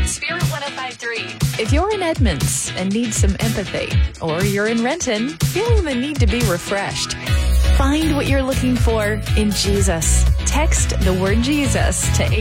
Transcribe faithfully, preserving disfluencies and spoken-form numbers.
Spirit one oh five point three. If you're in Edmonds and need some empathy, or you're in Renton feeling the need to be refreshed, find what you're looking for in Jesus. Text the word Jesus to